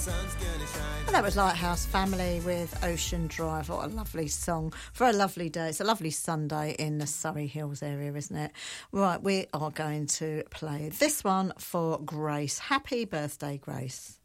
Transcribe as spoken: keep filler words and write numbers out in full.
And that was Lighthouse Family with Ocean Drive. What a lovely song for a lovely day. It's a lovely Sunday in the Surrey Hills area, isn't it? Right, we are going to play this one for Grace. Happy birthday, Grace.